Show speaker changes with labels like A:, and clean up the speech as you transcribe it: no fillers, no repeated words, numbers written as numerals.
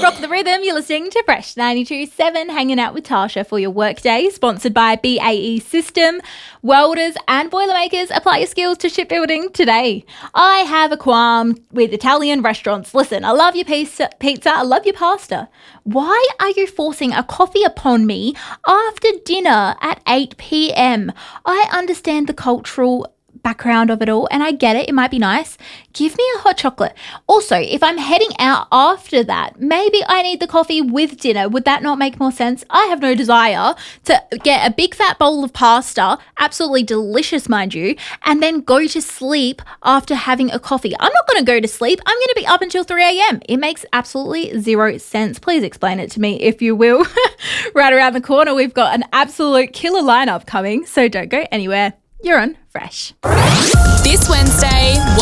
A: rock the rhythm. You're listening to Fresh 92.7, hanging out with Tasha for your workday, sponsored by BAE System. Welders and Boilermakers, apply your skills to shipbuilding today. I have a qualm with Italian restaurants. Listen, I love your pizza, I love your pasta. Why are you forcing a coffee upon me after dinner at 8 p.m? I understand the cultural background of it all, and I get it. It might be nice. Give me a hot chocolate. Also, if I'm heading out after that, maybe I need the coffee with dinner. Would that not make more sense? I have no desire to get a big fat bowl of pasta, absolutely delicious, mind you, and then go to sleep after having a coffee. I'm not going to go to sleep. I'm going to be up until 3 a.m. It makes absolutely zero sense. Please explain it to me, if you will. Right around the corner, we've got an absolute killer lineup coming, so don't go anywhere. You're on Fresh.
B: This Wednesday,